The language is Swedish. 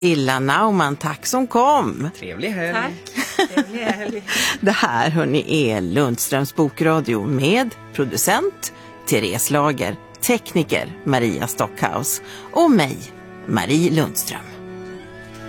Illa Naumann, tack som kom. Trevlig helg. Tack. Trevlig helg. Det här hörni är Lundströms bokradio med producent Therese Lager, tekniker Maria Stockhaus och mig, Marie Lundström.